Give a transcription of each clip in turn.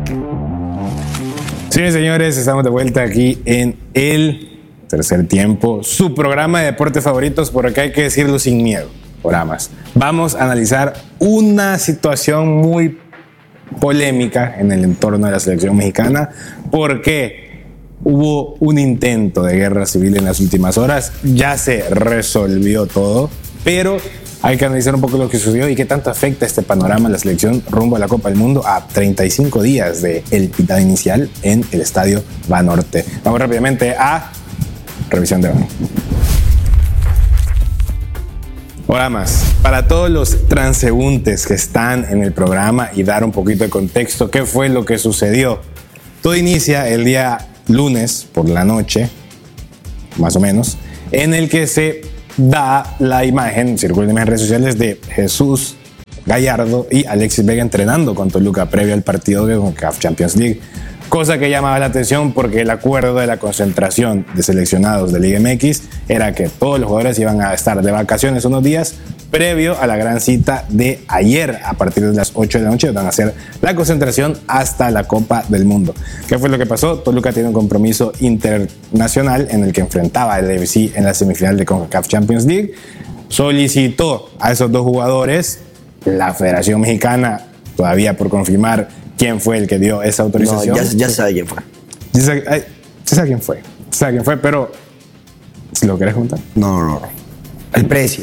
Sí, señores, estamos de vuelta aquí en el tercer tiempo, su programa de deportes favoritos, porque hay que decirlo sin miedo, programas. Vamos a analizar una situación muy polémica en el entorno de la selección mexicana, porque hubo un intento de guerra civil en las últimas horas, ya se resolvió todo, pero hay que analizar un poco lo que sucedió y qué tanto afecta este panorama a la selección rumbo a la Copa del Mundo a 35 días del pitado inicial en el Estadio Banorte. Vamos rápidamente a revisión de hoy. Ahora más, para todos los transeúntes que están en el programa y dar un poquito de contexto, ¿qué fue lo que sucedió? Todo inicia el día lunes por la noche, más o menos, en el que se da la imagen, circula en redes sociales, de Jesús Gallardo y Alexis Vega entrenando con Toluca previo al partido de CONCACAF Champions League. Cosa que llamaba la atención porque el acuerdo de la concentración de seleccionados de Liga MX era que todos los jugadores iban a estar de vacaciones unos días previo a la gran cita de ayer a partir de las 8 de la noche. Van a hacer la concentración hasta la Copa del Mundo. ¿Qué fue lo que pasó? Toluca tiene un compromiso internacional en el que enfrentaba al LAFC en la semifinal de CONCACAF Champions League. Solicitó a esos dos jugadores, la Federación Mexicana, todavía por confirmar quién fue el que dio esa autorización. No, ya se sabe quién fue. Se sabe quién fue. Se sabe quién fue, pero ¿si lo querés contar? No. El precio.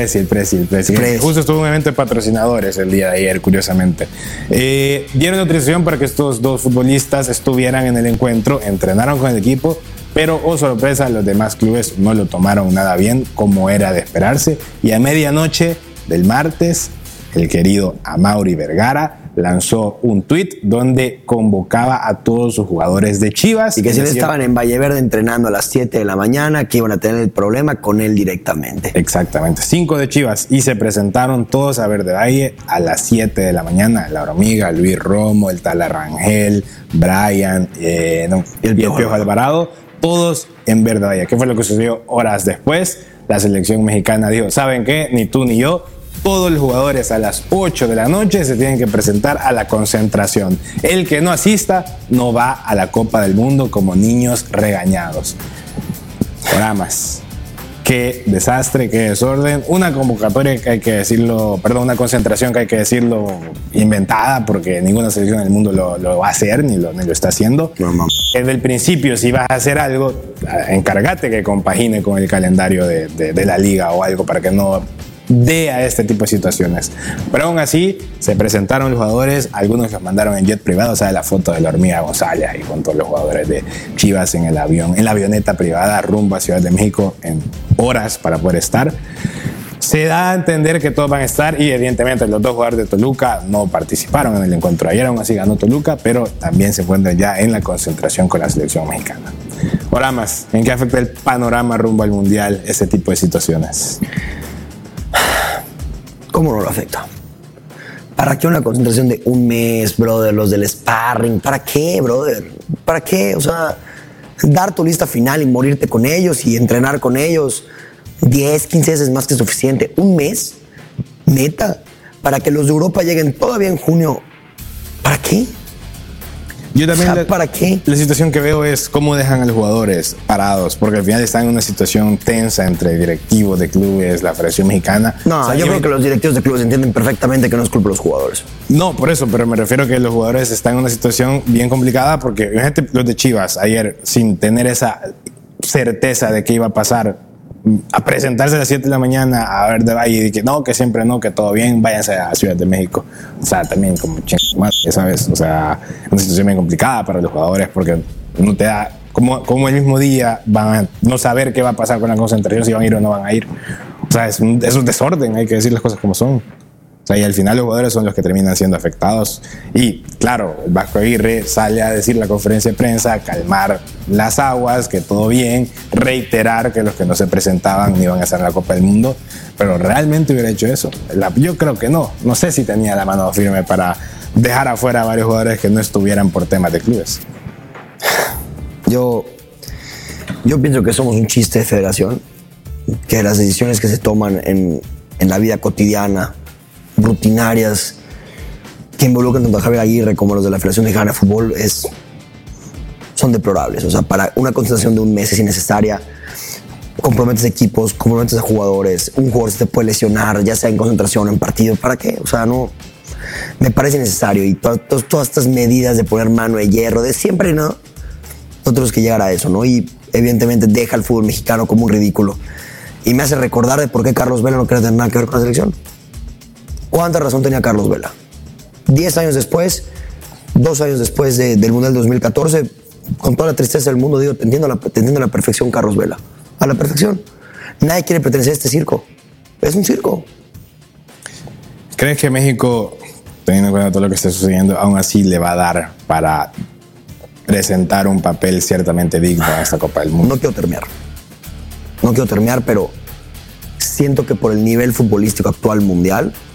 Justo estuvo un evento de patrocinadores el día de ayer, curiosamente. Dieron autorización para que estos dos futbolistas estuvieran en el encuentro, entrenaron con el equipo, pero, oh sorpresa, los demás clubes no lo tomaron nada bien, como era de esperarse. Y a medianoche del martes, el querido Amaury Vergara lanzó un tuit donde convocaba a todos sus jugadores de Chivas. Y que si estaban en Valle Verde entrenando a las 7 de la mañana, que iban a tener el problema con él directamente. Exactamente, 5 de Chivas, y se presentaron todos a Verde Valle a las 7 de la mañana. La Hormiga, Luis Romo, el Tala Rangel, Brian, el Piojo Alvarado, todos en Verde Valle. ¿Qué fue lo que sucedió horas después? La selección mexicana dijo, ¿saben qué? Ni tú ni yo. Todos los jugadores a las 8 de la noche se tienen que presentar a la concentración. El que no asista no va a la Copa del Mundo como niños regañados. Programas. Qué desastre, qué desorden. Una convocatoria que hay que decirlo, una concentración que hay que decirlo inventada, porque ninguna selección del mundo lo va a hacer ni lo está haciendo. Desde el principio, si vas a hacer algo, encárgate que compagine con el calendario de la liga o algo para que no dé a este tipo de situaciones. Pero aún así se presentaron los jugadores, algunos los mandaron en jet privado. O sea, la foto de la Hormiga González y con todos los jugadores de Chivas en el avión, en la avioneta privada rumbo a Ciudad de México en horas para poder estar. Se da a entender que todos van a estar, y evidentemente los dos jugadores de Toluca no participaron en el encuentro ayer, aún así ganó Toluca, pero también se encuentran ya en la concentración con la selección mexicana. Ahora más, ¿en qué afecta el panorama rumbo al Mundial ese tipo de situaciones? ¿Cómo no lo afecta? ¿Para qué una concentración de un mes, brother? Los del sparring, ¿para qué, brother? ¿Para qué? O sea, dar tu lista final y morirte con ellos y entrenar con ellos 10, 15 veces más que suficiente. ¿Un mes? ¿Neta? Para que los de Europa lleguen todavía en junio. ¿Para qué? Yo también, o sea, ¿para qué? La situación que veo es cómo dejan a los jugadores parados, porque al final están en una situación tensa entre directivos de clubes, la Federación Mexicana. No, o sea, yo creo que los directivos de clubes entienden perfectamente que no es culpa de los jugadores. No, por eso, pero me refiero a que los jugadores están en una situación bien complicada, porque imagínate los de Chivas ayer, sin tener esa certeza de qué iba a pasar, a presentarse a las 7 de la mañana a ver de Valle y que no, que siempre no, que todo bien, váyanse a Ciudad de México. O sea, también como ¿sabes? O sea, una situación bien complicada para los jugadores, porque no te da, como el mismo día van a no saber qué va a pasar con la concentración, si van a ir o no van a ir. O sea, es un desorden, hay que decir las cosas como son. O sea, y al final los jugadores son los que terminan siendo afectados. Y claro, el Vasco Aguirre sale a decir en la conferencia de prensa, calmar las aguas, que todo bien, reiterar que los que no se presentaban no iban a hacer la Copa del Mundo. Pero realmente hubiera hecho eso. Yo creo que no. No sé si tenía la mano firme para dejar afuera a varios jugadores que no estuvieran por temas de clubes. Yo pienso que somos un chiste de federación, que las decisiones que se toman en la vida cotidiana, rutinarias, que involucran tanto a Javier Aguirre como a los de la Federación Mexicana de Fútbol son deplorables. O sea, para una concentración de un mes es innecesaria. Comprometes equipos, comprometes a jugadores. Un jugador se te puede lesionar, ya sea en concentración o en partido. ¿Para qué? O sea, no. Me parece innecesario. Y todas estas medidas de poner mano de hierro, de siempre, ¿no? No tenemos que llegar a eso, ¿no? Y evidentemente deja al fútbol mexicano como un ridículo. Y me hace recordar de por qué Carlos Vela no quiere tener nada que ver con la selección. ¿Cuánta razón tenía Carlos Vela? 10 años después, 2 años después del Mundial 2014, con toda la tristeza del mundo, digo, te entiendo a la perfección Carlos Vela. A la perfección. Nadie quiere pertenecer a este circo. Es un circo. ¿Crees que México, teniendo en cuenta todo lo que está sucediendo, aún así le va a dar para presentar un papel ciertamente digno a esta Copa del Mundo? No quiero terminar, pero siento que por el nivel futbolístico actual mundial,